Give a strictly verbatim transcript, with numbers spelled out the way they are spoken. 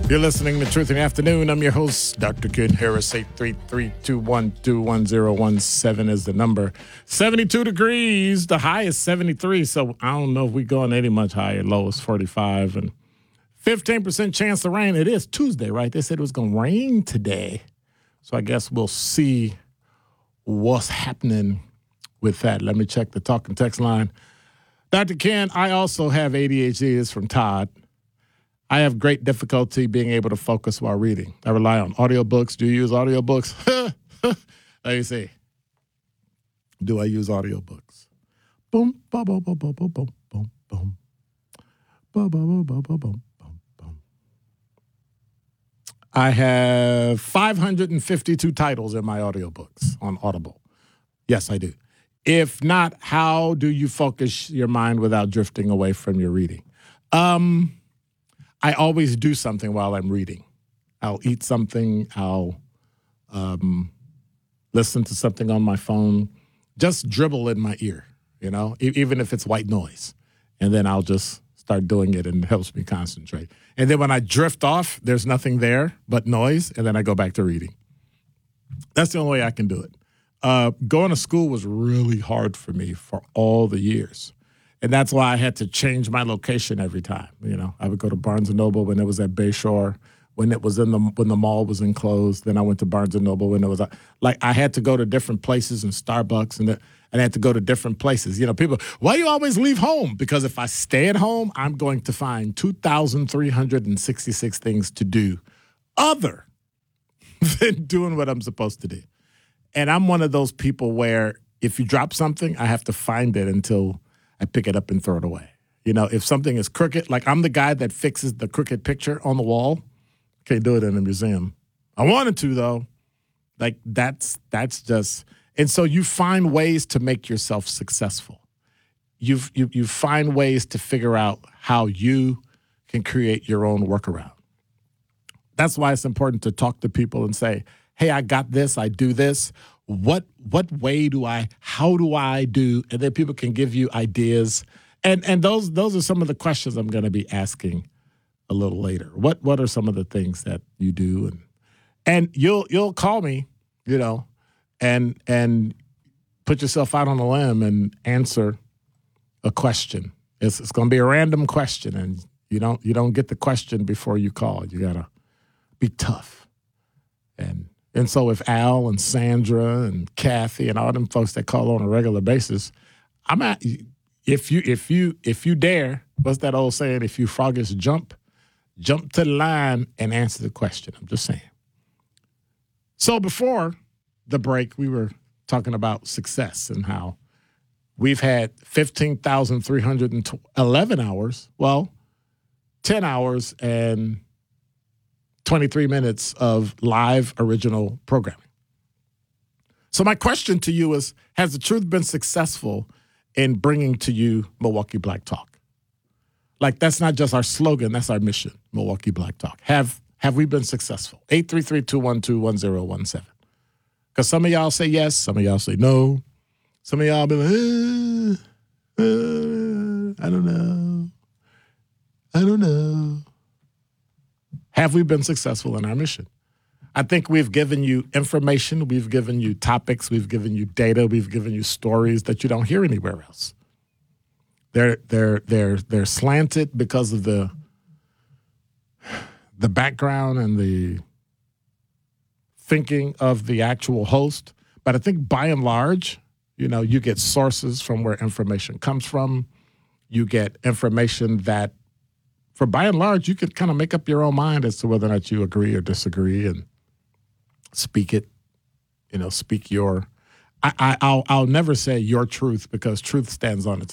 You're listening to Truth in the Afternoon. I'm your host, Doctor Ken Harris. eight three three, two one two, one zero one seven is the number. seventy-two degrees. The high is seventy-three, so I don't know if we're going any much higher. Low is forty-five, and fifteen percent chance of rain. It is Tuesday, right? They said it was going to rain today, so I guess we'll see what's happening with that. Let me check the talk and text line. Doctor Ken, I also have A D H D. It's from Todd. I have great difficulty being able to focus while reading. I rely on audiobooks. Do you use audiobooks? Let me see. Do I use audiobooks? Boom, boom, boom, boom, boom, boom, boom, boom, boom. Boom, boom, boom, boom, boom, boom, boom. I have five hundred fifty-two titles in my audiobooks on Audible. Yes, I do. If not, how do you focus your mind without drifting away from your reading? Um... I always do something while I'm reading. I'll eat something. I'll um, listen to something on my phone. Just dribble in my ear, you know, e- even if it's white noise. And then I'll just start doing it, and it helps me concentrate. And then when I drift off, there's nothing there but noise, and then I go back to reading. That's the only way I can do it. Uh, going to school was really hard for me for all the years. And that's why I had to change my location every time. You know, I would go to Barnes and Noble when it was at Bayshore, when it was in the when the mall was enclosed. Then I went to Barnes and Noble when it was like I had to go to different places and Starbucks, and the, and I had to go to different places. You know, people, why do you always leave home? Because if I stay at home, I'm going to find two thousand three hundred sixty-six things to do other than doing what I'm supposed to do. And I'm one of those people where if you drop something, I have to find it until I pick it up and throw it away. You know, if something is crooked, like I'm the guy that fixes the crooked picture on the wall. Can't do it in a museum. I wanted to, though. Like, that's that's just, and so you find ways to make yourself successful. You you you find ways to figure out how you can create your own workaround. That's why it's important to talk to people and say, hey, I got this, I do this. What what way do I, how do I do? And then people can give you ideas. And and those those are some of the questions I'm going to be asking a little later. What what are some of the things that you do? And and you'll you'll call me, you know, and and put yourself out on a limb and answer a question. It's it's going to be a random question, and you don't you don't get the question before you call. You got to be tough. And And so if Al and Sandra and Kathy and all them folks that call on a regular basis, I'm at, if you if you if you dare, what's that old saying? If you froggish jump, jump to the line and answer the question. I'm just saying. So before the break, we were talking about success and how we've had fifteen thousand three hundred eleven hours, well, ten hours and twenty-three minutes of live original programming. So my question to you is, has the truth been successful in bringing to you Milwaukee Black Talk? Like, that's not just our slogan, that's our mission, Milwaukee Black Talk. Have have we been successful? eight three three, two one two, one zero one seven. Because some of y'all say yes, some of y'all say no. Some of y'all be like, eh, uh, I don't know. I don't know. Have we been successful in our mission? I think we've given you information, we've given you topics, we've given you data, we've given you stories that you don't hear anywhere else. They're they're they're they're slanted because of the the background and the thinking of the actual host. But I think by and large, you know, you get sources from where information comes from. You get information that, for by and large, you can kind of make up your own mind as to whether or not you agree or disagree and speak it, you know, speak your, I, I, I'll, I'll never say your truth because truth stands on its